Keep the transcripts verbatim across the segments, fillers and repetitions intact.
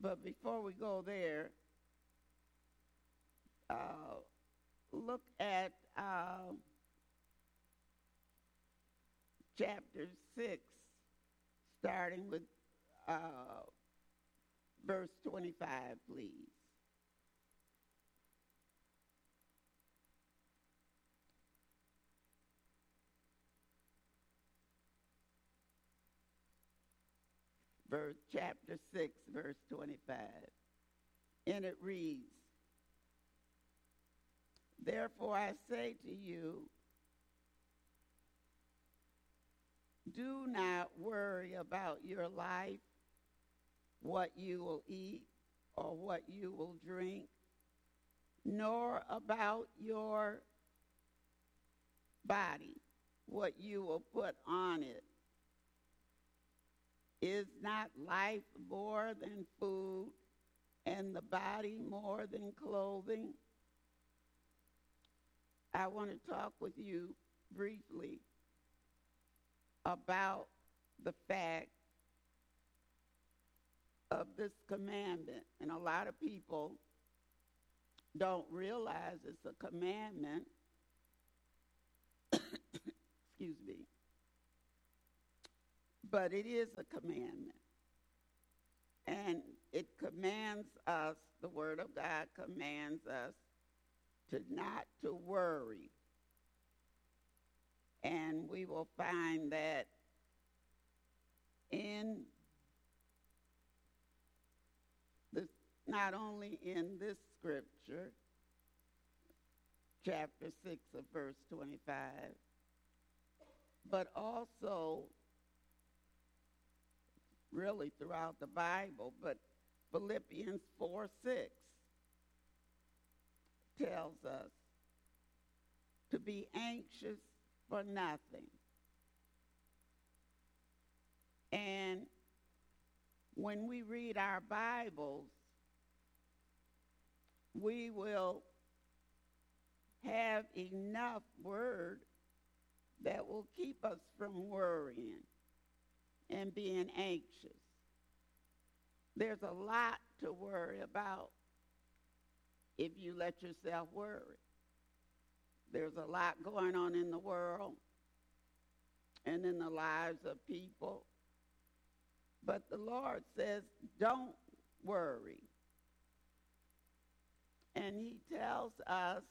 But before we go there, uh, look at uh, chapter six, starting with uh, verse twenty-five, please. Verse, chapter six, verse twenty-five. And it reads, "Therefore I say to you, do not worry about your life, what you will eat or what you will drink, nor about your body, what you will put on it. Is not life more than food, and the body more than clothing?" I want to talk with you briefly about the fact of this commandment. And a lot of people don't realize it's a commandment. Excuse me. But it is a commandment. And it commands us, the Word of God commands us to not to worry. And we will find that in this, not only in this scripture, chapter six of verse twenty-five, but also really throughout the Bible, but Philippians four six tells us to be anxious for nothing. And when we read our Bibles, we will have enough word that will keep us from worrying and being anxious. There's a lot to worry about if you let yourself worry. There's a lot going on in the world and in the lives of people. But the Lord says, don't worry. And he tells us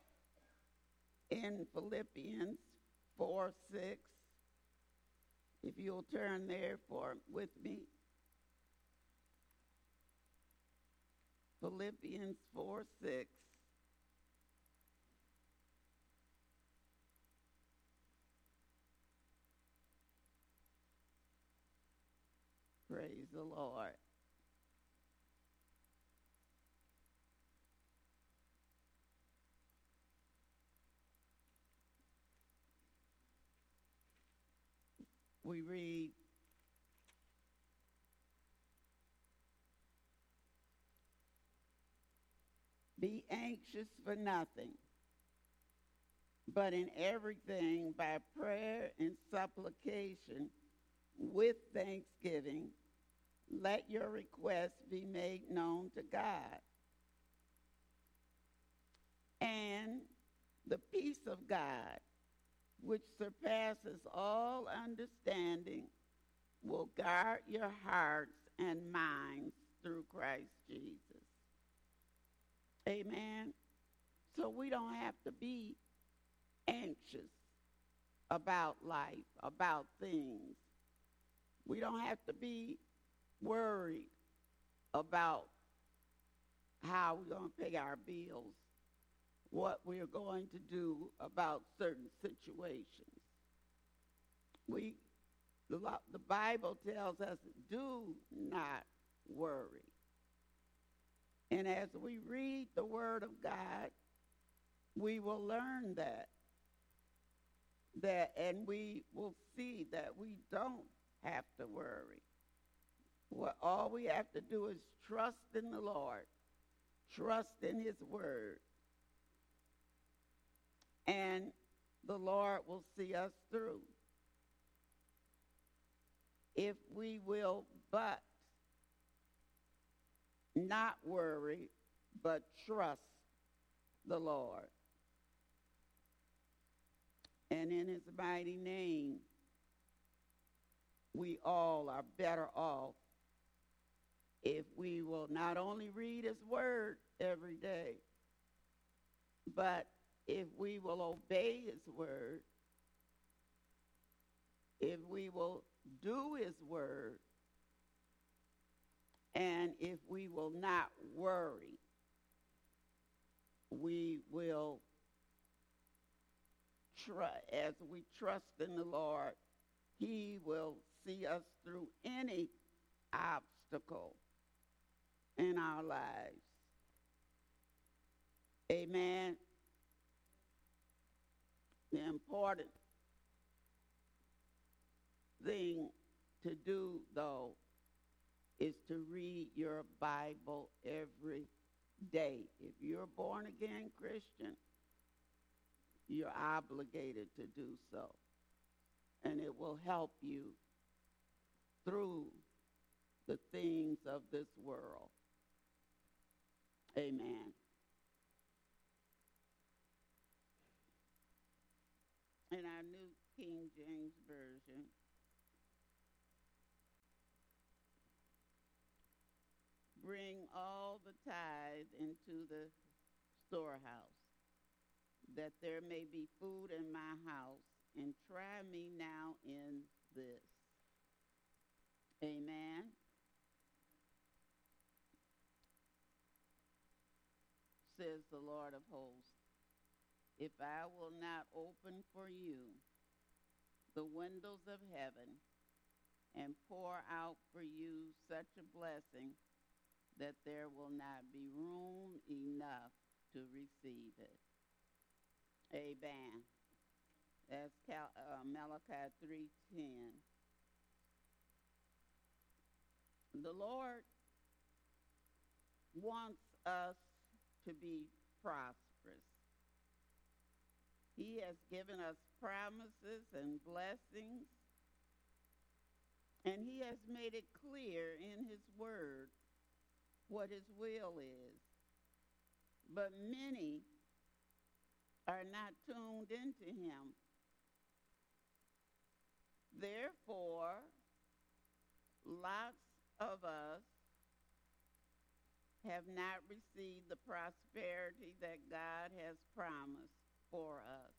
in Philippians four six, if you'll turn there for with me. Philippians four six. Praise the Lord. We read, "Be anxious for nothing, but in everything by prayer and supplication with thanksgiving, let your requests be made known to God. And the peace of God, which surpasses all understanding, will guard your hearts and minds through Christ Jesus." Amen. So we don't have to be anxious about life, about things. We don't have to be worried about how we're going to pay our bills, what we're going to do about certain situations. We, the, the Bible tells us, do not worry. And as we read the Word of God, we will learn that. That, and we will see that we don't have to worry. What all we have to do is trust in the Lord, trust in His Word, and the Lord will see us through. If we will but not worry, but trust the Lord. And in his mighty name, we all are better off if we will not only read his word every day, but if we will obey his word, if we will do his word, and if we will not worry, we will, tr- as we trust in the Lord, he will see us through any obstacle in our lives. Amen. The important thing to do, though, is to read your Bible every day. If you're a born-again Christian, you're obligated to do so. And it will help you through the things of this world. Amen. In our New King James Version, bring all the tithe into the storehouse, that there may be food in my house, and try me now in this. Amen. Says the Lord of hosts, if I will not open for you the windows of heaven and pour out for you such a blessing that there will not be room enough to receive it. Amen. That's Cal- uh, Malachi three ten. The Lord wants us to be prosperous. He has given us promises and blessings, and he has made it clear in his word what his will is. But many are not tuned into him. Therefore, lots of us have not received the prosperity that God has promised for us.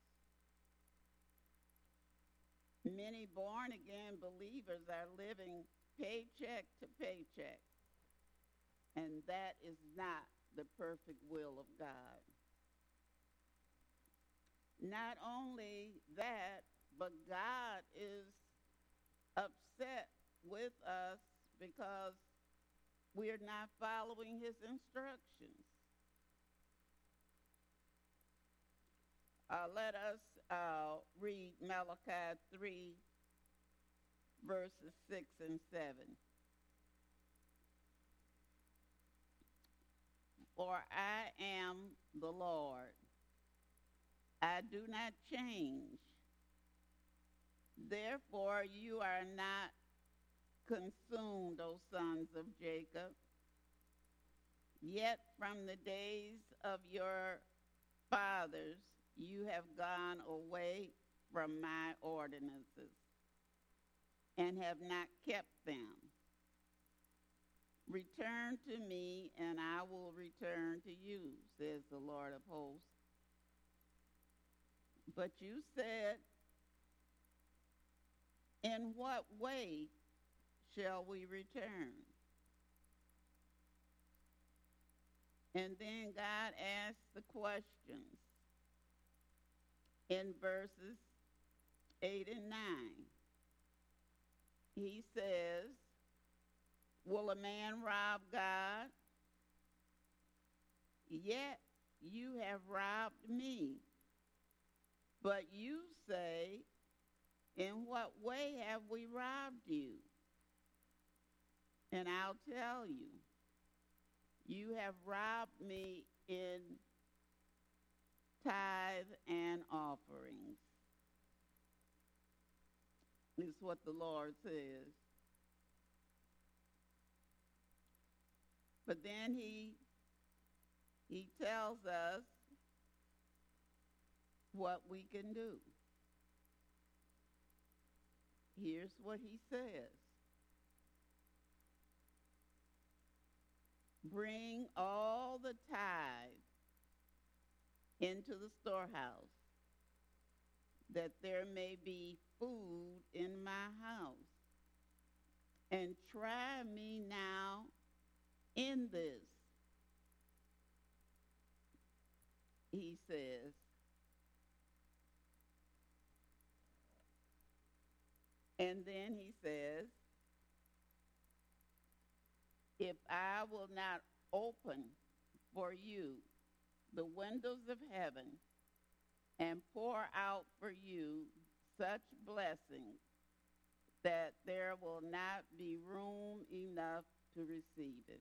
Many born-again believers are living paycheck to paycheck, and that is not the perfect will of God. Not only that, but God is upset with us because we are not following his instructions. Uh, let us uh, read Malachi three, verses six and seven. For I am the Lord. I do not change. Therefore you are not consumed, O sons of Jacob. Yet from the days of your fathers you have gone away from my ordinances and have not kept them. Return to me, and I will return to you, says the Lord of hosts. But you said, in what way shall we return? And then God asks the questions in verses eight and nine. He says, will a man rob God? Yet you have robbed me. But you say, in what way have we robbed you? And I'll tell you, you have robbed me in tithe and offerings. This is what the Lord says. But then he he tells us what we can do. Here's what he says. Bring all the tithe into the storehouse, that there may be food in my house. And try me now in this, he says. And then he says, if I will not open for you the windows of heaven and pour out for you such blessings that there will not be room enough to receive it.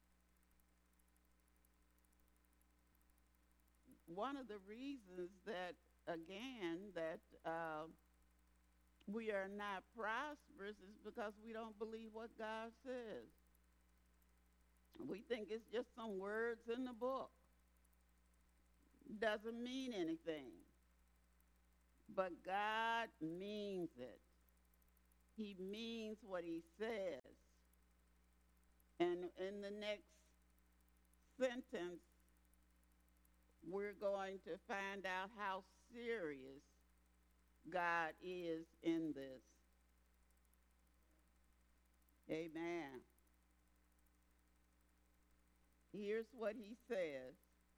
One of the reasons that, again, that uh, we are not prosperous is because we don't believe what God says. We think it's just some words in the book. Doesn't mean anything. But God means it. He means what he says. And in the next sentence, we're going to find out how serious God is in this. Amen. Here's what he says.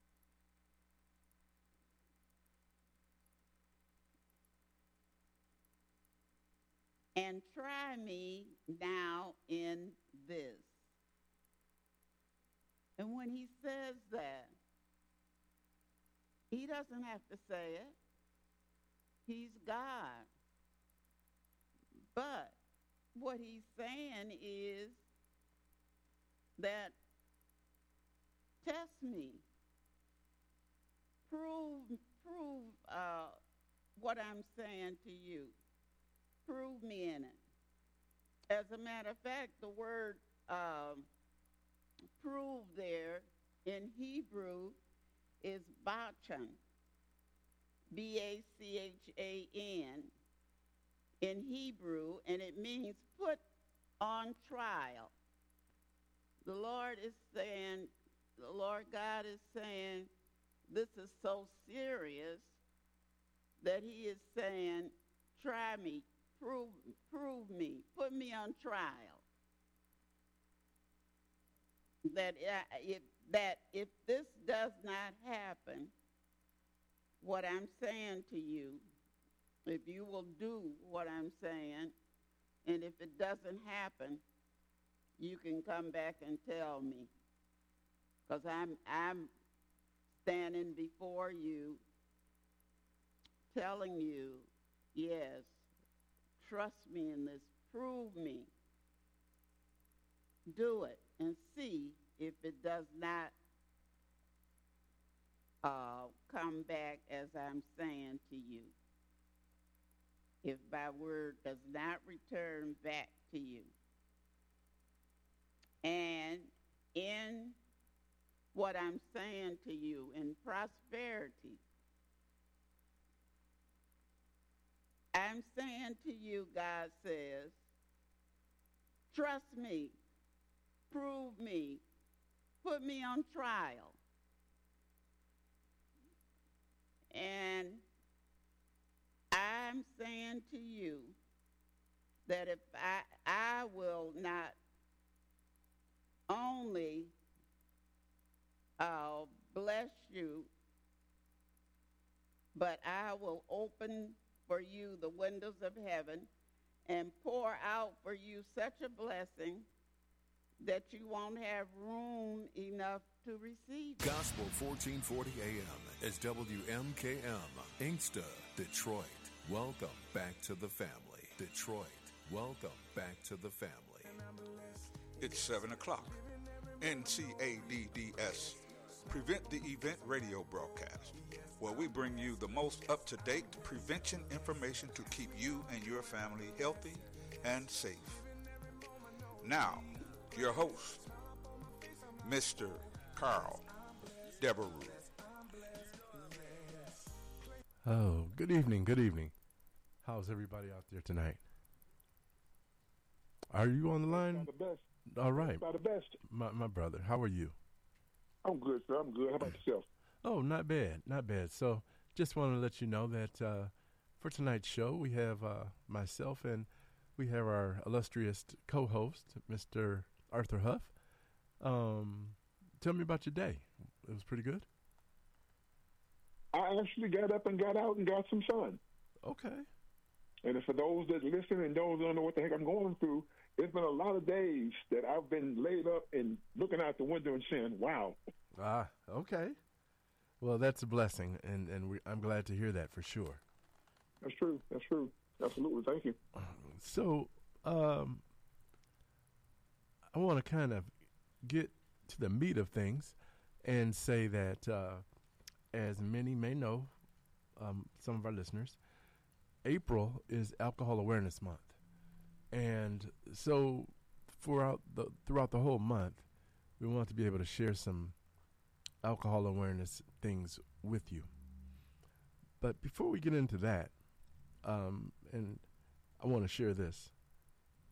And try me now in this. And when he says that, he doesn't have to say it. He's God. But what he's saying is that test me. Prove, prove uh, what I'm saying to you. Prove me in it. As a matter of fact, the word um, prove there in Hebrew is bachan, B A C H A N, in Hebrew, and it means put on trial. The Lord is saying, the Lord God is saying, this is so serious that he is saying, try me, prove, prove me, put me on trial. That uh, if, that if this does not happen, what I'm saying to you, if you will do what I'm saying, and if it doesn't happen, you can come back and tell me. Because I'm, I'm standing before you telling you, yes, trust me in this, prove me. Do it and see if it does not uh, come back as I'm saying to you. If my word does not return back to you. And in what I'm saying to you, in prosperity, I'm saying to you, God says, trust me, prove me, put me on trial. And I'm saying to you that if I, I will not only uh, bless you, but I will open for you the windows of heaven and pour out for you such a blessing that you won't have room enough to receive it. Gospel fourteen forty A M is W M K M, Inkster, Detroit. Welcome back to the family. Detroit, welcome back to the family. It's seven o'clock. N C A D D S, Prevent the Event radio broadcast, where we bring you the most up-to-date prevention information to keep you and your family healthy and safe. Now, your host, Mister Carl Devereaux. Oh, good evening, good evening. How's everybody out there tonight? Are you on the line? The best. All right. By the best. My, my brother, how are you? I'm good, sir. I'm good. How about yourself? Oh, not bad, not bad. So just want to let you know that uh, for tonight's show, we have uh, myself and we have our illustrious co-host, Mister Arthur Huff. Um, tell me about your day. It was pretty good? I actually got up and got out and got some sun. Okay. And for those that listen and those that don't know what the heck I'm going through, it's been a lot of days that I've been laid up and looking out the window and saying, wow. Ah, okay. Well, that's a blessing, and, and we, I'm glad to hear that for sure. That's true. That's true. Absolutely. Thank you. So um, I want to kind of get to the meat of things and say that, uh, as many may know, um, some of our listeners, April is Alcohol Awareness Month. And so throughout the, throughout the whole month, we want to be able to share some alcohol awareness things with you. But before we get into that, um, and I want to share this,